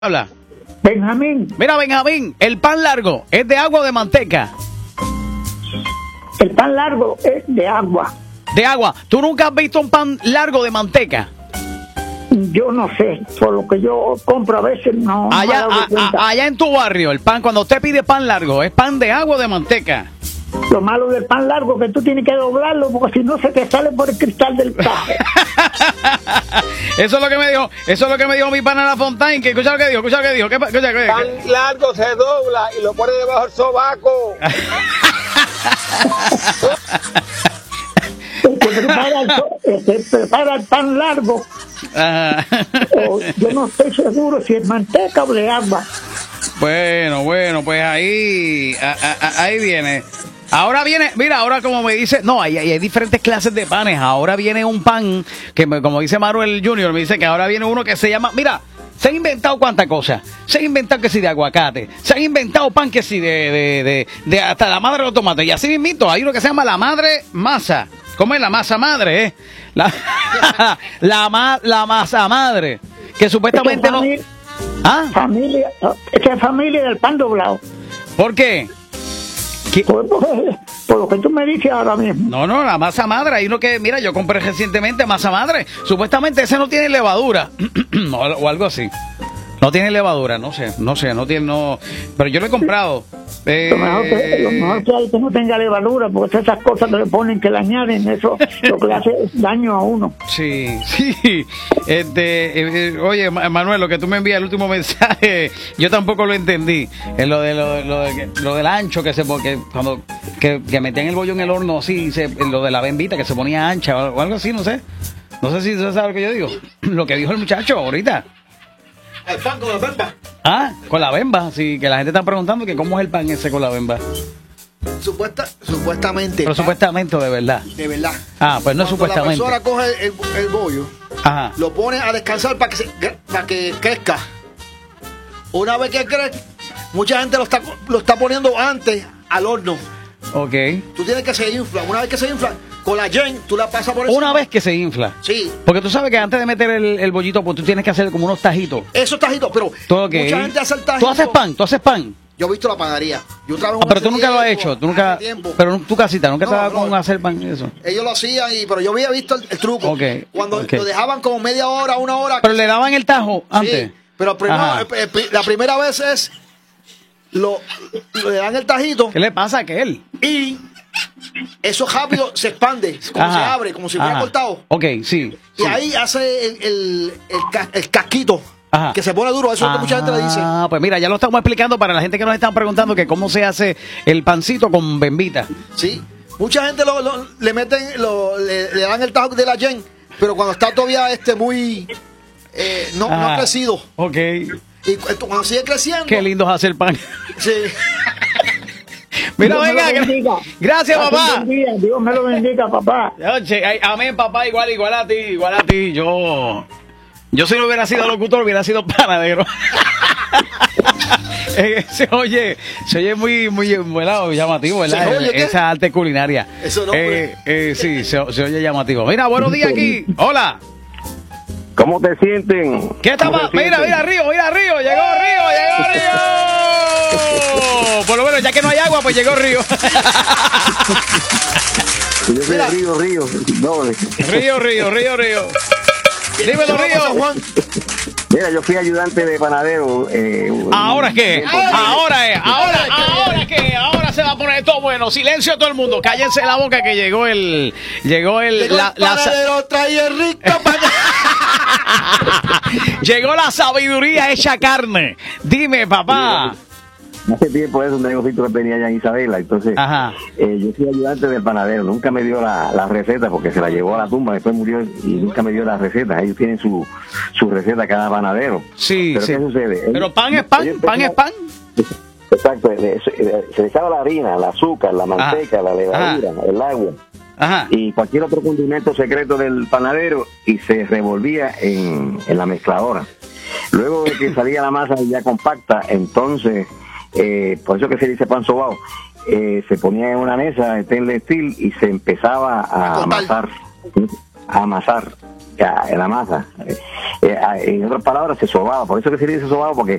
Habla. Benjamín. Mira, Benjamín, el pan largo, ¿es de agua o de manteca? El pan largo es de agua. De agua. ¿Tú nunca has visto un pan largo de manteca? Yo no sé, por lo que yo compro a veces no me Allá, doy cuenta. allá en tu barrio, el pan, cuando usted pide pan largo, ¿es pan de agua o de manteca? Lo malo del pan largo es que tú tienes que doblarlo porque si no se te sale por el cristal del cajo. Eso es lo que me dijo mi pana La Fontaine, que escucha lo que dijo. Pan largo se dobla y lo pone debajo del sobaco. Prepara el pan largo. Yo no estoy seguro si es manteca o de agua. Bueno, pues ahí viene. Ahora viene, mira, ahora como me dice, no, hay diferentes clases de panes. Ahora viene un pan que, como dice Manuel Junior, me dice que ahora viene uno que se llama, mira, se han inventado cuántas cosas. Se han inventado que si de aguacate, se han inventado pan que si de hasta la madre de los tomates. Y así mismito, hay uno que se llama la madre masa. ¿Cómo es la masa madre, la masa madre, que supuestamente no. Familia, esta es familia del pan doblado. ¿Por qué? Por lo que tú me dices ahora mismo. No, la masa madre. Hay uno que, mira, yo compré recientemente masa madre. Supuestamente ese no tiene levadura o algo así. No tiene levadura, no sé, pero yo lo he comprado. Lo mejor que hay que no tenga levadura, porque esas cosas que le ponen, que le añaden, eso lo que le hace daño a uno. Sí. Oye, Manuel, lo que tú me envías, el último mensaje, yo tampoco lo entendí. Lo del ancho que cuando metían el bollo en el horno, así, lo de la bembita que se ponía ancha o algo así, no sé. No sé si tú sabes lo que yo digo. Lo que dijo el muchacho ahorita. El pan con la bemba. Con la bemba, sí, que la gente está preguntando que cómo es el pan ese con la bemba. Supuestamente. Pero supuestamente de verdad. De verdad. Pues no supuestamente. Cuando la persona coge el bollo, lo pone a descansar para que crezca. Una vez que crezca, mucha gente lo está poniendo antes al horno. Ok. Tú tienes que se infla. Una vez que se infla, con la yen, tú la pasas por eso. Una vez que se infla. Sí. Porque tú sabes que antes de meter el bollito, pues tú tienes que hacer como unos tajitos. Esos tajitos, pero okay. Mucha gente hace el tajito. ¿Tú haces pan? Yo he visto la panadería. Yo trabajo pero tú nunca lo has hecho. Pero tu casita, nunca te daba con hacer pan eso. Ellos lo hacían, pero yo había visto el truco. Okay. Cuando lo dejaban como media hora, una hora. Pero le daban el tajo antes. Sí, pero la primera vez es le dan el tajito. ¿Qué le pasa a aquel? Y eso rápido se expande, como se abre, como si fuera cortado. Ok, sí. Y ahí hace el casquito. Que se pone duro, eso es lo que mucha gente le dice. Pues mira, ya lo estamos explicando para la gente que nos están preguntando que cómo se hace el pancito con bembita. Sí, mucha gente le meten, le dan el tajo de la yen, pero cuando está todavía muy no ha crecido. Ok. Y cuando sigue creciendo. Qué lindo es hacer pan. Sí. Mira, venga, gracias, papá. Dios me lo bendiga, papá. Amén, papá, igual a ti. Yo si no hubiera sido locutor, hubiera sido panadero. Se oye muy bueno, llamativo, ¿verdad? Esa arte culinaria. Eso no, sí, se oye llamativo. Mira, buenos días aquí. Hola. ¿Cómo te sienten? ¿Qué está pasando? Mira, Río. Llegó Río. Por lo menos, ya que no hay agua, pues llegó Río. Yo soy Río. Doble. Río. Dímelo, Río. Mira, yo fui ayudante de panadero. ¿Ahora qué? Ahora se va a poner todo bueno. Silencio a todo el mundo. Cállense la boca que llegó el panadero trae rico Llegó la sabiduría hecha carne. Dime, papá. Hace tiempo eso, un negocito que tenía allá en Isabela, entonces yo fui ayudante del panadero, nunca me dio la receta porque se la llevó a la tumba, después murió y nunca me dio las recetas. Ellos tienen su receta cada panadero. Sí, pero sí. ¿qué sucede? Pero pan es pan. Exacto, se le echaba la harina, el azúcar, la manteca, la levadura, el agua y cualquier otro condimento secreto del panadero y se revolvía en la mezcladora. Luego de que salía la masa ya compacta, entonces por eso que se dice pan sobao, se ponía en una mesa de stainless steel y se empezaba a amasar. a amasar en la masa. En otras palabras, se sobaba. Por eso que se dice sobado, porque